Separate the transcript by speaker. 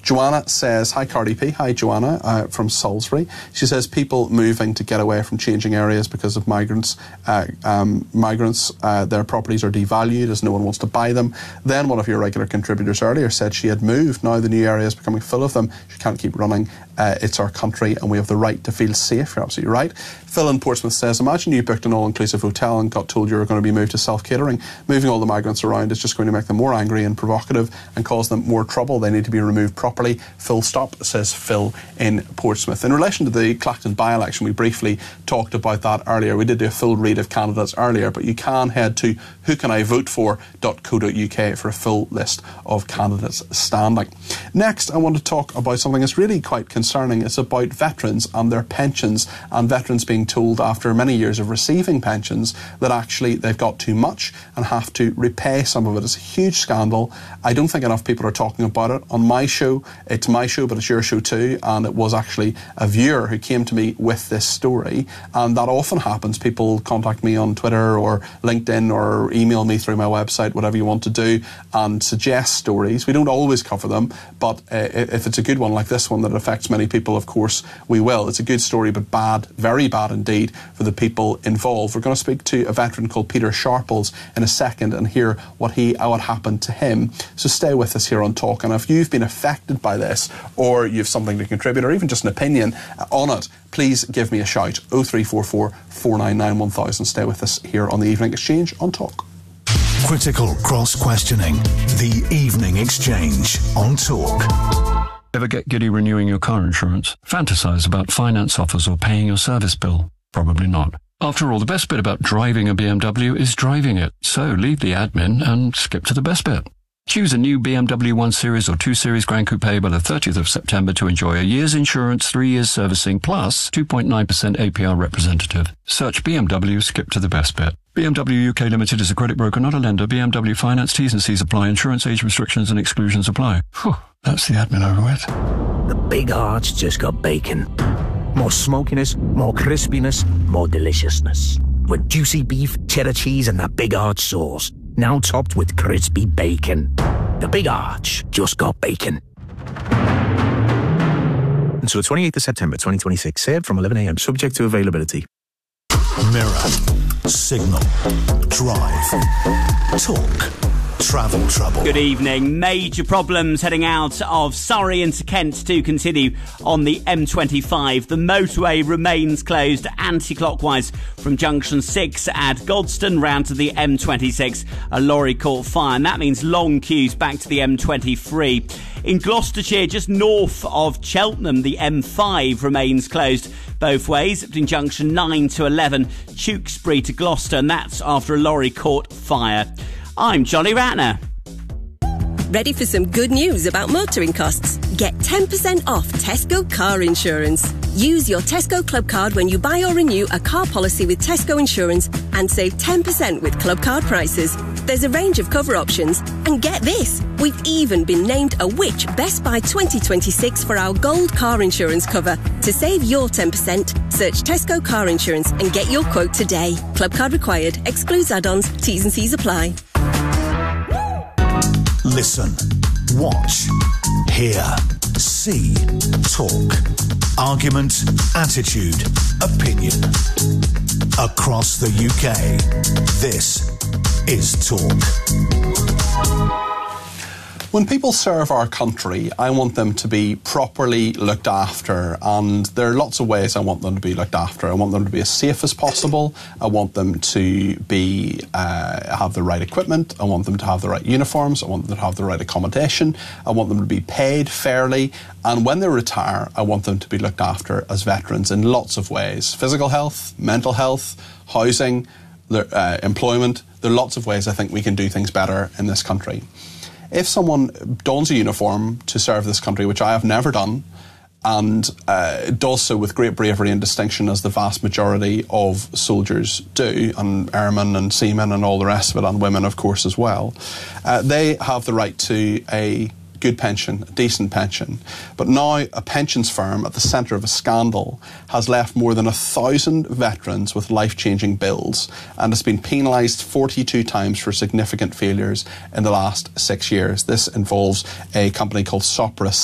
Speaker 1: Joanna says, hi Cardi P. Hi Joanna from Salisbury. She says people moving to get away from changing areas because of migrants, their properties are devalued as no one wants to buy them. Then one of your regular contributors earlier said she had moved. Now the new area is becoming full of them. She can't keep running. It's our country and we have the right to feel safe. You're absolutely right. Phil in Portsmouth says, imagine you booked an all-inclusive hotel and got told you were going to be moved to self-catering. Moving all the migrants around is just going to make them more angry and provocative and cause them more trouble. They need to be removed properly. Full stop, says Phil in Portsmouth. In relation to the Clacton by-election, we briefly talked about that earlier. We did do a full read of candidates earlier, but you can head to whocanivotefor.co.uk for a full list of candidates standing. Next, I want to talk about something that's really quite concerning. It's about veterans and their pensions, and veterans being told after many years of receiving pensions that actually they've got too much and have to repay some of it. It's a huge scandal. I don't think enough people are talking about it. On my show, it's my show, but it's your show too, and it was actually a viewer who came to me with this story, and that often happens. People contact me on Twitter or LinkedIn or email me through my website, whatever you want to do, and suggest stories. We don't always cover them, but if it's a good one like this one that affects many people, of course we will. It's a good story, but bad, very bad indeed for the people involved. We're going to speak to a veteran called Peter Sharples in a second and hear what happened to him. So stay with us here on Talk, and if you've been affected by this or you've something to contribute or even just an opinion on it, please give me a shout. 0344 499 1000. Stay with us here on the Evening Exchange on Talk.
Speaker 2: Critical cross-questioning. The Evening Exchange on Talk.
Speaker 3: Ever get giddy renewing your car insurance? Fantasize about finance offers or paying your service bill? Probably not. After all, the best bit about driving a BMW is driving it. So leave the admin and skip to the best bit. Choose a new BMW 1 Series or 2 Series Grand Coupe by the 30th of September to enjoy a year's insurance, 3 years servicing, plus 2.9% APR representative. Search BMW, skip to the best bit. BMW UK Limited is a credit broker, not a lender. BMW Finance T's and C's apply. Insurance age restrictions and exclusions apply. Whew, that's the admin over with.
Speaker 4: The Big Arch just got bacon. More smokiness, more crispiness, more deliciousness. With juicy beef, cheddar cheese and that Big Arch sauce. Now topped with crispy bacon. The Big Arch just got bacon.
Speaker 5: Until 28th of September 2026. Served from 11 a.m. Subject to availability.
Speaker 2: Mirror, Signal, Drive, Talk, Travel Trouble.
Speaker 6: Good evening. Major problems heading out of Surrey into Kent to continue on the M25. The motorway remains closed anti-clockwise from junction 6 at Godstone round to the M26. A lorry caught fire, and that means long queues back to the M23. In Gloucestershire, just north of Cheltenham, the M5 remains closed both ways between junction 9 to 11, Tewkesbury to Gloucester, and that's after a lorry caught fire. I'm Johnny Ratner.
Speaker 7: Ready for some good news about motoring costs? Get 10% off Tesco car insurance. Use your Tesco Club card when you buy or renew a car policy with Tesco Insurance and save 10% with Club card prices. There's a range of cover options. And get this, we've even been named a Which Best Buy 2026 for our gold car insurance cover. To save your 10%, search Tesco car insurance and get your quote today. Club card required. Excludes add-ons. T's and C's apply.
Speaker 2: Listen, watch, hear, see, talk. Argument, attitude, opinion. Across the UK, this is Talk.
Speaker 1: When people serve our country, I want them to be properly looked after, and there are lots of ways I want them to be looked after. I want them to be as safe as possible. I want them to be have the right equipment. I want them to have the right uniforms. I want them to have the right accommodation. I want them to be paid fairly. And when they retire, I want them to be looked after as veterans in lots of ways. Physical health, mental health, housing, employment. There are lots of ways I think we can do things better in this country. If someone dons a uniform to serve this country, which I have never done, and does so with great bravery and distinction, as the vast majority of soldiers do, and airmen and seamen and all the rest of it, and women, of course, as well, they have the right to a good pension, a decent pension. But now a pensions firm at the centre of a scandal has left more than 1,000 veterans with life-changing bills and has been penalised 42 times for significant failures in the last 6 years. This involves a company called Sopra